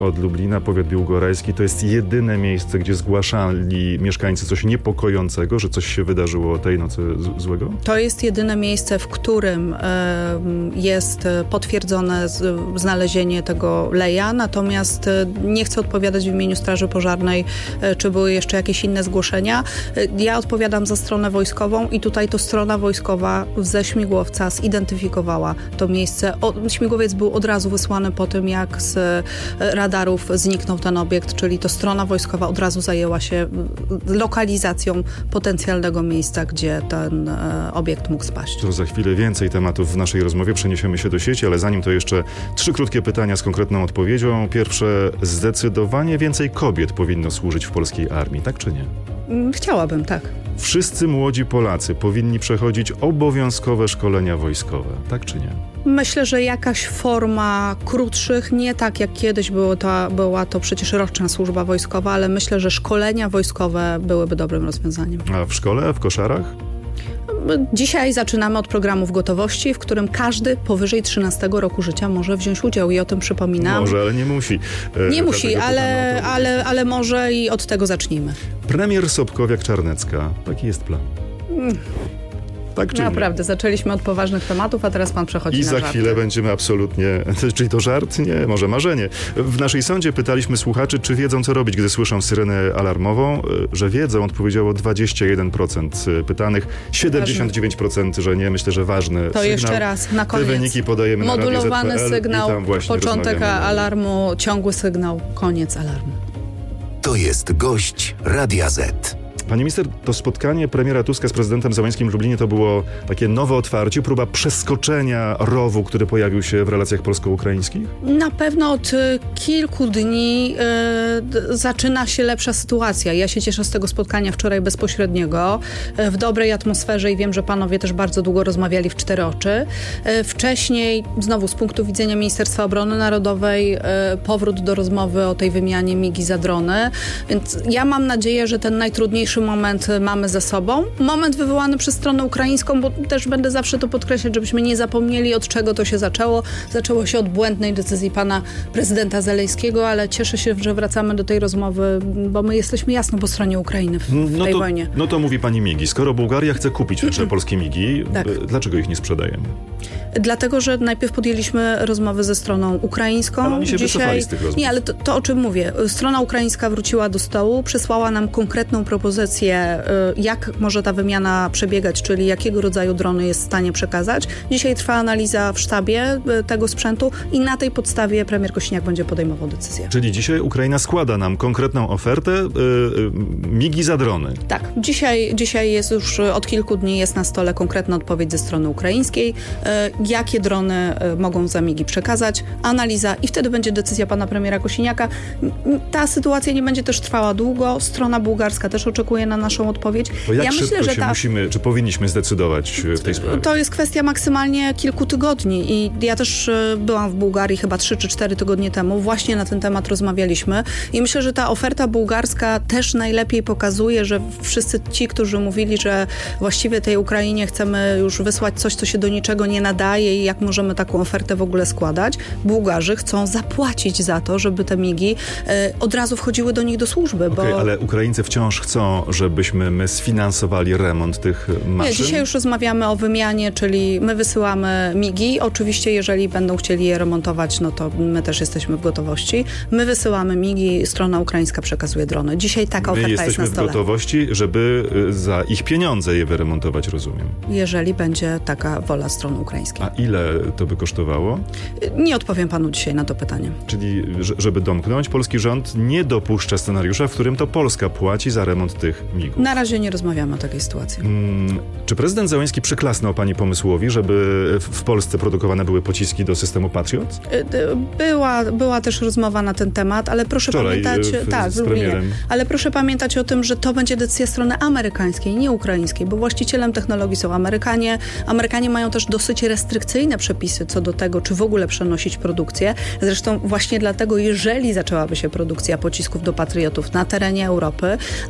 od Lublina, powiat biłgorajski, to jest jedyne miejsce, gdzie zgłaszali mieszkańcy coś niepokojącego, że coś się wydarzyło tej nocy złego? To jest jedyne miejsce, w którym jest potwierdzone znalezienie tego leja, natomiast nie chcę odpowiadać w imieniu Straży Pożarnej, czy były jeszcze jakieś inne zgłoszenia. Ja odpowiadam za stronę wojskową i tutaj to strona wojskowa ze śmigłowca zidentyfikowała to miejsce. Śmigłowiec był od razu wysłany po tym, jak z radarów zniknął ten obiekt, czyli to strona wojskowa od razu zajęła się lokalizacją potencjalnego miejsca, gdzie ten obiekt mógł spaść. To za chwilę więcej tematów w naszej rozmowie. Przeniesiemy się do sieci, ale zanim to jeszcze 3 krótkie pytania z konkretną odpowiedzią. Pierwsze, zdecydowanie więcej kobiet powinno służyć w polskiej armii, tak czy nie? Chciałabym, tak. Wszyscy młodzi Polacy powinni przechodzić obowiązkowe szkolenia wojskowe, tak czy nie? Myślę, że jakaś forma krótszych, nie tak jak kiedyś była to przecież roczna służba wojskowa, ale myślę, że szkolenia wojskowe byłyby dobrym rozwiązaniem. A w szkole, w koszarach? Dzisiaj zaczynamy od programów gotowości, w którym każdy powyżej 13 roku życia może wziąć udział i o tym przypominam. Może, ale nie musi. Nie musi, ale może i od tego zacznijmy. Premier Sobkowiak-Czarnecka. Taki jest plan. Tak czy Naprawdę, nie? Zaczęliśmy od poważnych tematów, a teraz pan przechodzi na żarty. I za chwilę będziemy absolutnie... Czyli to żart? Nie, może marzenie. W naszej sądzie pytaliśmy słuchaczy, czy wiedzą, co robić, gdy słyszą syrenę alarmową. Że wiedzą, odpowiedziało 21% pytanych. 79%, że nie. Myślę, że ważny to sygnał. jeszcze raz, na koniec. Te wyniki podajemy modulowany na Radio sygnał, początek alarmu, ciągły sygnał, koniec alarmu. To jest gość Radia Z. Pani minister, to spotkanie premiera Tuska z prezydentem Zełańskim w Lublinie to było takie nowe otwarcie, próba przeskoczenia rowu, który pojawił się w relacjach polsko-ukraińskich? Na pewno od kilku dni zaczyna się lepsza sytuacja. Ja się cieszę z tego spotkania wczoraj bezpośredniego, w dobrej atmosferze i wiem, że panowie też bardzo długo rozmawiali w 4 oczy. Wcześniej, znowu z punktu widzenia Ministerstwa Obrony Narodowej, powrót do rozmowy o tej wymianie migi za drony. Więc ja mam nadzieję, że ten najtrudniejszy moment mamy za sobą. Moment wywołany przez stronę ukraińską, bo też będę zawsze to podkreślać, żebyśmy nie zapomnieli, od czego to się zaczęło. Zaczęło się od błędnej decyzji pana prezydenta Zeleńskiego, ale cieszę się, że wracamy do tej rozmowy, bo my jesteśmy jasno po stronie Ukrainy w tej wojnie. No to mówi pani migi. Skoro Bułgaria chce kupić nasze polskie migi, tak, dlaczego ich nie sprzedajemy? Dlatego, że najpierw podjęliśmy rozmowy ze stroną ukraińską. Ale oni się wycofali z tych rozmów. Nie, ale to o czym mówię. Strona ukraińska wróciła do stołu, przysłała nam konkretną propozycję, jak może ta wymiana przebiegać, czyli jakiego rodzaju drony jest w stanie przekazać. Dzisiaj trwa analiza w sztabie tego sprzętu i na tej podstawie premier Kosiniak będzie podejmował decyzję. Czyli dzisiaj Ukraina składa nam konkretną ofertę migi za drony. Tak. Dzisiaj jest już od kilku dni jest na stole konkretna odpowiedź ze strony ukraińskiej. Jakie drony mogą za migi przekazać, analiza i wtedy będzie decyzja pana premiera Kosiniaka. Ta sytuacja nie będzie też trwała długo. Strona bułgarska też oczekuje na naszą odpowiedź. To jak szybko czy powinniśmy zdecydować w tej sprawie? To jest kwestia maksymalnie kilku tygodni i ja też byłam w Bułgarii chyba 3 czy 4 tygodnie temu. Właśnie na ten temat rozmawialiśmy i myślę, że ta oferta bułgarska też najlepiej pokazuje, że wszyscy ci, którzy mówili, że właściwie tej Ukrainie chcemy już wysłać coś, co się do niczego nie nadaje i jak możemy taką ofertę w ogóle składać. Bułgarzy chcą zapłacić za to, żeby te migi od razu wchodziły do nich do służby. Okej, ale Ukraińcy wciąż chcą, żebyśmy my sfinansowali remont tych maszyn? Nie, dzisiaj już rozmawiamy o wymianie, czyli my wysyłamy migi. Oczywiście, jeżeli będą chcieli je remontować, no to my też jesteśmy w gotowości. My wysyłamy migi, strona ukraińska przekazuje drony. Dzisiaj taka oferta jest na stole. My jesteśmy w gotowości, żeby za ich pieniądze je wyremontować, rozumiem. Jeżeli będzie taka wola strony ukraińskiej. A ile to by kosztowało? Nie odpowiem panu dzisiaj na to pytanie. Czyli, żeby domknąć, polski rząd nie dopuszcza scenariusza, w którym to Polska płaci za remont tych migów. Na razie nie rozmawiamy o takiej sytuacji. Czy prezydent Zełański przyklasnął pani pomysłowi, żeby w Polsce produkowane były pociski do systemu Patriot? Była też rozmowa na ten temat, ale proszę pamiętać... z premierem. Ale proszę pamiętać o tym, że to będzie decyzja strony amerykańskiej, nie ukraińskiej, bo właścicielem technologii są Amerykanie. Amerykanie mają też dosyć restrykcyjne przepisy co do tego, czy w ogóle przenosić produkcję. Zresztą właśnie dlatego, jeżeli zaczęłaby się produkcja pocisków do Patriotów na terenie Europy albo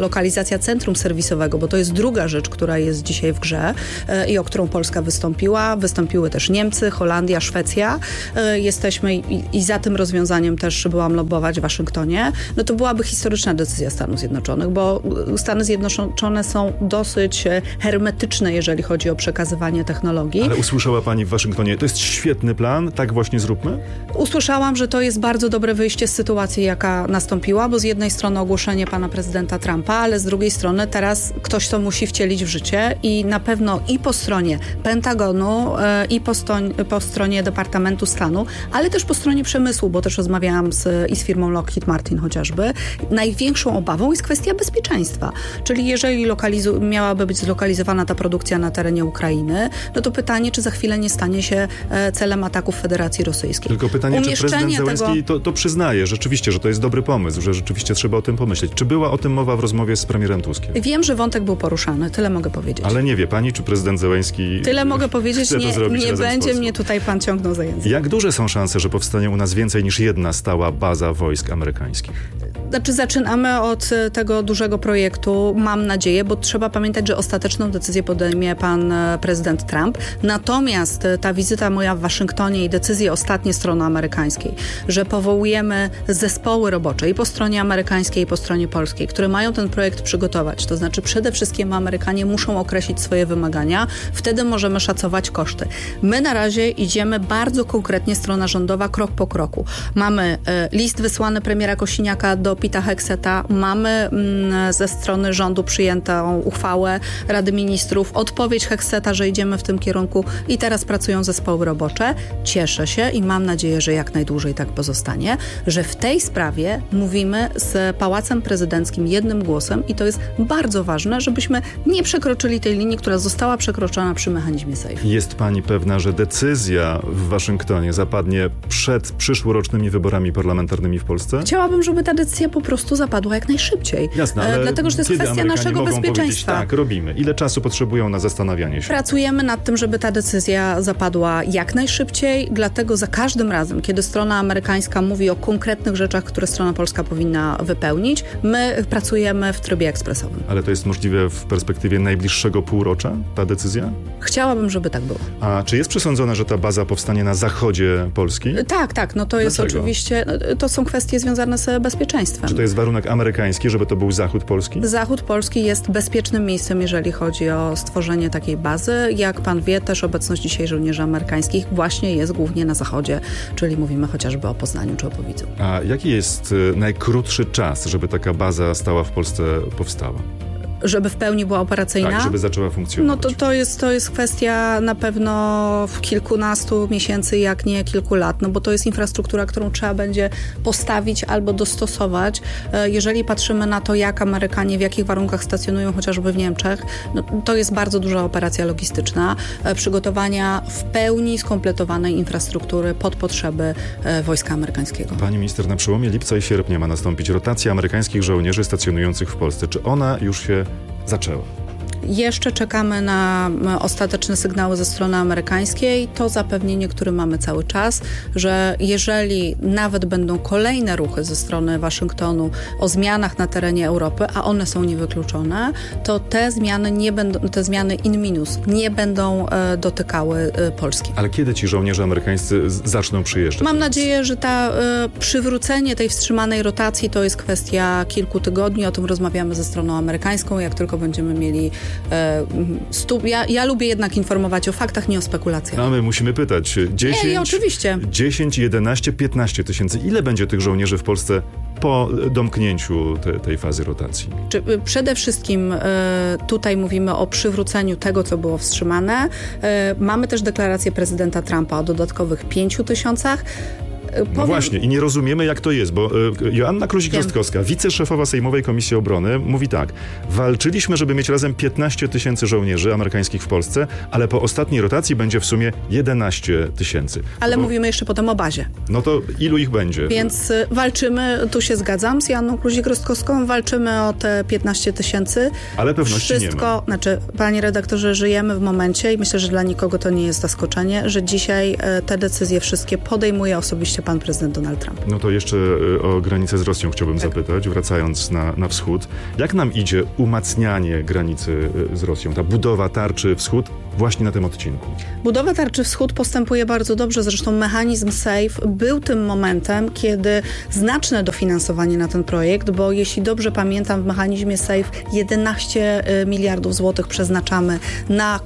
lokalizacja centrum serwisowego, bo to jest druga rzecz, która jest dzisiaj w grze i o którą Polska wystąpiła. Wystąpiły też Niemcy, Holandia, Szwecja. Jesteśmy i za tym rozwiązaniem też byłam lobbować w Waszyngtonie. No to byłaby historyczna decyzja Stanów Zjednoczonych, bo Stany Zjednoczone są dosyć hermetyczne, jeżeli chodzi o przekazywanie technologii. Ale usłyszała pani w Waszyngtonie, to jest świetny plan, tak właśnie zróbmy? Usłyszałam, że to jest bardzo dobre wyjście z sytuacji, jaka nastąpiła, bo z jednej strony ogłoszenie pana prezydenta Trumpa, ale z drugiej strony teraz ktoś to musi wcielić w życie i na pewno i po stronie Pentagonu, i po stronie Departamentu Stanu, ale też po stronie przemysłu, bo też rozmawiałam i z firmą Lockheed Martin chociażby. Największą obawą jest kwestia bezpieczeństwa, czyli jeżeli miałaby być zlokalizowana ta produkcja na terenie Ukrainy, no to pytanie, czy za chwilę nie stanie się celem ataków Federacji Rosyjskiej. Tylko pytanie, czy prezydent Zełenski to przyznaje rzeczywiście, że to jest dobry pomysł, że rzeczywiście trzeba o tym pomyśleć. Czy była o tym mowa w rozmowie z premierem Tuskiem? Wiem, że wątek był poruszany, tyle mogę powiedzieć. Ale nie wie pani, czy prezydent Zełenski tyle mogę powiedzieć, nie będzie mnie tutaj pan ciągnął za język. Jak duże są szanse, że powstanie u nas więcej niż jedna stała baza wojsk amerykańskich? Znaczy zaczynamy od tego dużego projektu, mam nadzieję, bo trzeba pamiętać, że ostateczną decyzję podejmie pan prezydent Trump. Natomiast ta wizyta moja w Waszyngtonie i decyzje ostatnie strony amerykańskiej, że powołujemy zespoły robocze i po stronie amerykańskiej, i po stronie polskiej, które mają ten projekt przygotować. To znaczy przede wszystkim Amerykanie muszą określić swoje wymagania, wtedy możemy szacować koszty. My na razie idziemy bardzo konkretnie, strona rządowa, krok po kroku. Mamy list wysłany premiera Kosiniaka do Pita Hegseta, mamy ze strony rządu przyjętą uchwałę Rady Ministrów, odpowiedź Hegseta, że idziemy w tym kierunku i teraz pracują zespoły robocze. Cieszę się i mam nadzieję, że jak najdłużej tak pozostanie, że w tej sprawie mówimy z Pałacem Prezydenckim jednym głosem i to jest bardzo ważne, żebyśmy nie przekroczyli tej linii, która została przekroczona przy mechanizmie SAFE. Jest pani pewna, że decyzja w Waszyngtonie zapadnie przed przyszłorocznymi wyborami parlamentarnymi w Polsce? Chciałabym, żeby ta decyzja po prostu zapadła jak najszybciej. Jasne, ale dlatego, że to jest kwestia naszego bezpieczeństwa. Tak, robimy. Ile czasu potrzebują na zastanawianie się? Pracujemy nad tym, żeby ta decyzja zapadła jak najszybciej, dlatego za każdym razem, kiedy strona amerykańska mówi o konkretnych rzeczach, które strona polska powinna wypełnić, my pracujemy w trybie ekspresowym. Ale to jest możliwe w perspektywie najbliższego półrocza, ta decyzja? Chciałabym, żeby tak było. A czy jest przesądzone, że ta baza powstanie na zachodzie Polski? Tak, no to jest Dlaczego? Oczywiście, to są kwestie związane z bezpieczeństwem. Czy to jest warunek amerykański, żeby to był zachód Polski? Zachód Polski jest bezpiecznym miejscem, jeżeli chodzi o stworzenie takiej bazy. Jak pan wie, też obecność dzisiaj żołnierzy amerykańskich właśnie jest głównie na zachodzie, czyli mówimy chociażby o Poznaniu czy o Powidzu. A jaki jest najkrótszy czas, żeby taka baza stała w Polsce powstała? Żeby w pełni była operacyjna? Tak, żeby zaczęła funkcjonować. No to jest kwestia na pewno kilkunastu miesięcy, jak nie kilku lat, no bo to jest infrastruktura, którą trzeba będzie postawić albo dostosować. Jeżeli patrzymy na to, jak Amerykanie, w jakich warunkach stacjonują chociażby w Niemczech, no, to jest bardzo duża operacja logistyczna, przygotowania w pełni skompletowanej infrastruktury pod potrzeby wojska amerykańskiego. Pani minister, na przełomie lipca i sierpnia ma nastąpić rotacja amerykańskich żołnierzy stacjonujących w Polsce. Czy ona już się zaczęła? Jeszcze czekamy na ostateczne sygnały ze strony amerykańskiej. To zapewnienie, które mamy cały czas, że jeżeli nawet będą kolejne ruchy ze strony Waszyngtonu o zmianach na terenie Europy, a one są niewykluczone, to te zmiany in minus nie będą dotykały Polski. Ale kiedy ci żołnierze amerykańscy zaczną przyjeżdżać? Mam nadzieję, że przywrócenie tej wstrzymanej rotacji to jest kwestia kilku tygodni. O tym rozmawiamy ze stroną amerykańską. Jak tylko będziemy mieli ja lubię jednak informować o faktach, nie o spekulacjach. A my musimy pytać. 10, nie, oczywiście. 10, 11, 15 tysięcy. Ile będzie tych żołnierzy w Polsce po domknięciu tej fazy rotacji? Przede wszystkim tutaj mówimy o przywróceniu tego, co było wstrzymane. Mamy też deklarację prezydenta Trumpa o dodatkowych 5 tysiącach. No właśnie i nie rozumiemy, jak to jest, bo Joanna Kluzik-Rostkowska, wiceszefowa Sejmowej Komisji Obrony, mówi tak: walczyliśmy, żeby mieć razem 15 tysięcy żołnierzy amerykańskich w Polsce, ale po ostatniej rotacji będzie w sumie 11 tysięcy. Ale mówimy jeszcze potem o bazie. No to ilu ich będzie? Więc walczymy, tu się zgadzam z Joanną Kluzik-Rostkowską, walczymy o te 15 tysięcy. Ale pewności nie ma. Panie redaktorze, żyjemy w momencie i myślę, że dla nikogo to nie jest zaskoczenie, że dzisiaj te decyzje wszystkie podejmuje osobiście oczywiście pan prezydent Donald Trump. No to jeszcze o granicę z Rosją chciałbym zapytać, wracając na wschód. Jak nam idzie umacnianie granicy z Rosją, ta budowa tarczy wschód właśnie na tym odcinku? Budowa tarczy wschód postępuje bardzo dobrze, zresztą mechanizm SAFE był tym momentem, kiedy znaczne dofinansowanie na ten projekt, bo jeśli dobrze pamiętam, w mechanizmie SAFE 11 miliardów złotych przeznaczamy na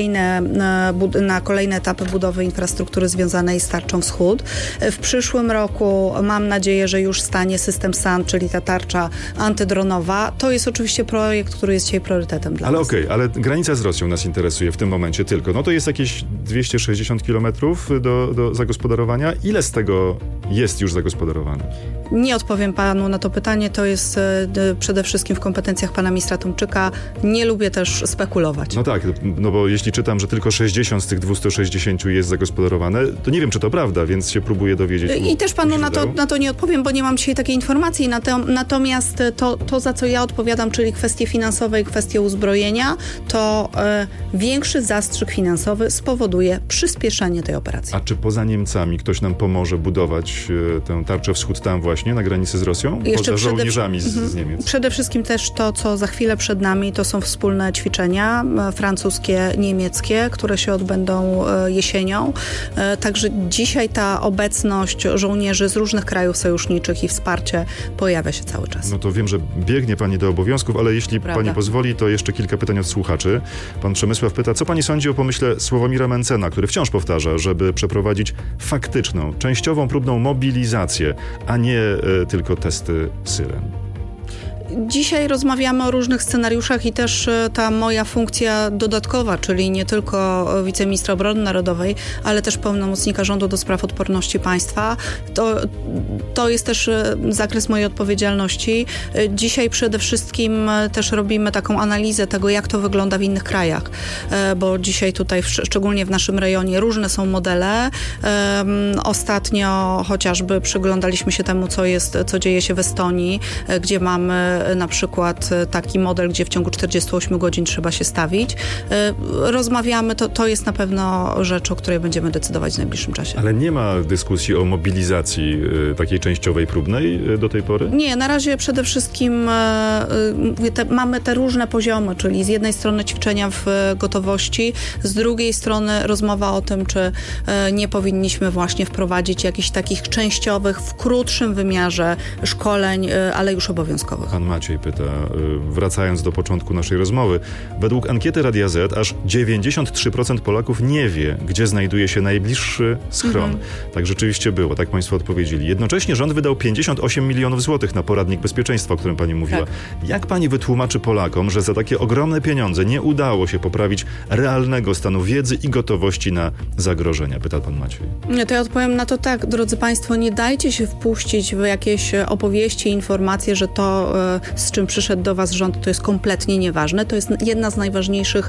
kolejne etapy budowy infrastruktury związanej z tarczą wschód. W przyszłym roku mam nadzieję, że już stanie system SAN, czyli ta tarcza antydronowa. To jest oczywiście projekt, który jest dzisiaj priorytetem dla nas. Ale granica z Rosją nas interesuje w tym momencie tylko. No to jest jakieś 260 kilometrów do zagospodarowania. Ile z tego jest już zagospodarowane? Nie odpowiem panu na to pytanie. To jest przede wszystkim w kompetencjach pana ministra Tomczyka. Nie lubię też spekulować. No tak, no bo jeśli czytam, że tylko 60 z tych 260 jest zagospodarowane, to nie wiem, czy to prawda, więc się próbuję dowiedzieć. I też panu na to nie odpowiem, bo nie mam dzisiaj takiej informacji. Natomiast to, za co ja odpowiadam, czyli kwestie finansowe i kwestie uzbrojenia, to większy zastrzyk finansowy spowoduje przyspieszenie tej operacji. A czy poza Niemcami ktoś nam pomoże budować tę tarczę wschód tam właśnie, na granicy z Rosją? Poza żołnierzami z Niemiec. Przede wszystkim też to, co za chwilę przed nami, to są wspólne ćwiczenia francuskie, niemieckie, które się odbędą jesienią. Także dzisiaj ta obecność żołnierzy z różnych krajów sojuszniczych i wsparcie pojawia się cały czas. No to wiem, że biegnie pani do obowiązków, ale jeśli pani pozwoli, to jeszcze kilka pytań od słuchaczy. Pan Przemysław pyta, co pani sądzi o pomyśle Sławomira Mencena, który wciąż powtarza, żeby przeprowadzić faktyczną, częściową, próbną mobilizację, a nie tylko testy syren. Dzisiaj rozmawiamy o różnych scenariuszach i też ta moja funkcja dodatkowa, czyli nie tylko wiceministra obrony narodowej, ale też pełnomocnika rządu do spraw odporności państwa. To jest też zakres mojej odpowiedzialności. Dzisiaj przede wszystkim też robimy taką analizę tego, jak to wygląda w innych krajach, bo dzisiaj tutaj, szczególnie w naszym rejonie, różne są modele. Ostatnio chociażby przyglądaliśmy się temu, co dzieje się w Estonii, gdzie mamy na przykład taki model, gdzie w ciągu 48 godzin trzeba się stawić. Rozmawiamy, to jest na pewno rzecz, o której będziemy decydować w najbliższym czasie. Ale nie ma dyskusji o mobilizacji takiej częściowej, próbnej do tej pory? Nie, na razie przede wszystkim mamy te różne poziomy, czyli z jednej strony ćwiczenia w gotowości, z drugiej strony rozmowa o tym, czy nie powinniśmy właśnie wprowadzić jakichś takich częściowych, w krótszym wymiarze szkoleń, ale już obowiązkowych. Pan Maciej pyta, wracając do początku naszej rozmowy, według ankiety Radia Z aż 93% Polaków nie wie, gdzie znajduje się najbliższy schron. Tak rzeczywiście było, tak państwo odpowiedzieli. Jednocześnie rząd wydał 58 milionów złotych na poradnik bezpieczeństwa, o którym pani mówiła. Tak. Jak pani wytłumaczy Polakom, że za takie ogromne pieniądze nie udało się poprawić realnego stanu wiedzy i gotowości na zagrożenia? Pyta pan Maciej. To ja odpowiem na to tak, drodzy państwo, nie dajcie się wpuścić w jakieś opowieści, informacje, że to, z czym przyszedł do was rząd, to jest kompletnie nieważne. To jest jedna z najważniejszych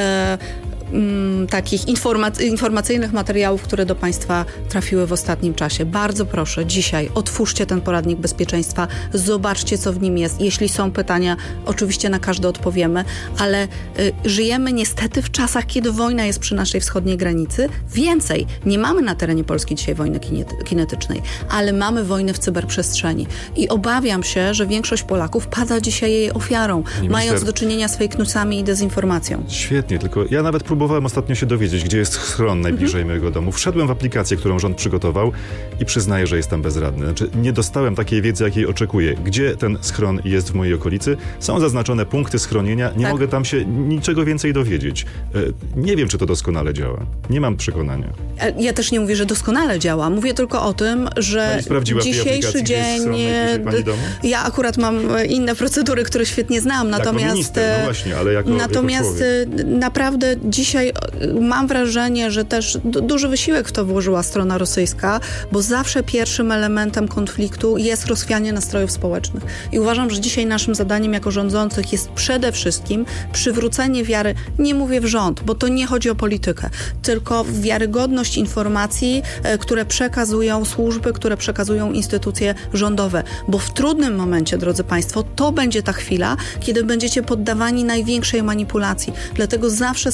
takich informacyjnych materiałów, które do państwa trafiły w ostatnim czasie. Bardzo proszę, dzisiaj otwórzcie ten poradnik bezpieczeństwa, zobaczcie, co w nim jest. Jeśli są pytania, oczywiście na każde odpowiemy, ale żyjemy niestety w czasach, kiedy wojna jest przy naszej wschodniej granicy. Więcej, nie mamy na terenie Polski dzisiaj wojny kinetycznej, ale mamy wojnę w cyberprzestrzeni. I obawiam się, że większość Polaków pada dzisiaj jej ofiarą, mając do czynienia z fake newsami i dezinformacją. Świetnie, tylko ja nawet próbowałem ostatnio się dowiedzieć, gdzie jest schron najbliżej mojego domu. Wszedłem w aplikację, którą rząd przygotował i przyznaję, że jestem bezradny. Znaczy, nie dostałem takiej wiedzy, jakiej oczekuję. Gdzie ten schron jest w mojej okolicy? Są zaznaczone punkty schronienia. Nie mogę tam się niczego więcej dowiedzieć. Nie wiem, czy to doskonale działa. Nie mam przekonania. Ja też nie mówię, że doskonale działa. Mówię tylko o tym, że dzisiejszy dzień... Pani domu? Ja akurat mam inne procedury, które świetnie znam. Natomiast, jako minister, no właśnie, ale jako naprawdę dzisiaj mam wrażenie, że też duży wysiłek w to włożyła strona rosyjska, bo zawsze pierwszym elementem konfliktu jest rozchwianie nastrojów społecznych. I uważam, że dzisiaj naszym zadaniem jako rządzących jest przede wszystkim przywrócenie wiary, nie mówię w rząd, bo to nie chodzi o politykę, tylko w wiarygodność informacji, które przekazują służby, które przekazują instytucje rządowe. Bo w trudnym momencie, drodzy państwo, to będzie ta chwila, kiedy będziecie poddawani największej manipulacji. Dlatego zawsze sprawdzone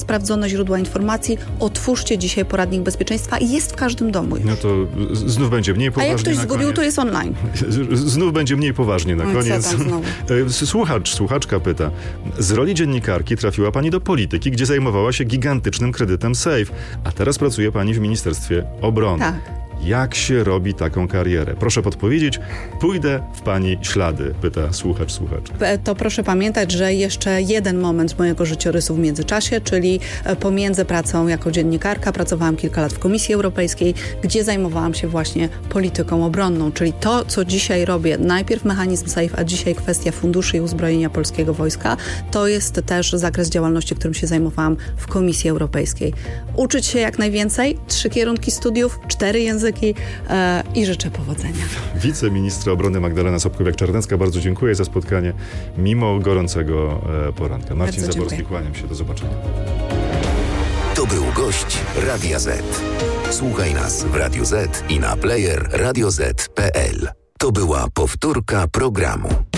same źródła informacji. Otwórzcie dzisiaj poradnik bezpieczeństwa i jest w każdym domu. No to znów będzie mniej poważnie. A jak ktoś zgubił, koniec. to jest online. Znów będzie mniej poważnie na koniec. Słuchaczka pyta. Z roli dziennikarki trafiła pani do polityki, gdzie zajmowała się gigantycznym kredytem Safe, a teraz pracuje pani w Ministerstwie Obrony. Tak. Jak się robi taką karierę? Proszę podpowiedzieć, pójdę w pani ślady, pyta słuchaczka. To proszę pamiętać, że jeszcze jeden moment mojego życiorysu w międzyczasie, czyli pomiędzy pracą jako dziennikarka, pracowałam kilka lat w Komisji Europejskiej, gdzie zajmowałam się właśnie polityką obronną, czyli to, co dzisiaj robię, najpierw mechanizm Safe, a dzisiaj kwestia funduszy i uzbrojenia polskiego wojska, to jest też zakres działalności, którym się zajmowałam w Komisji Europejskiej. Uczyć się jak najwięcej, 3 kierunki studiów, 4 języki i życzę powodzenia. Wiceministra obrony Magdalena Sobkowiak-Czarnecka, bardzo dziękuję za spotkanie mimo gorącego poranka. Marcin Zaborski, kłaniam się, do zobaczenia. To był gość Radia Z. Słuchaj nas w Radio Z i na player radioz.pl. To była powtórka programu.